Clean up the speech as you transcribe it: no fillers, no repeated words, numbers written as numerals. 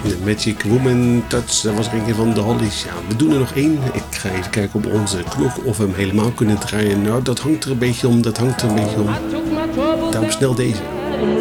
De Magic Woman Touch, dat was er een van de Hollies. Ja, we doen er nog één. Ik ga even kijken op onze klok of we hem helemaal kunnen draaien. Nou, dat hangt er een beetje om. Daarom snel deze.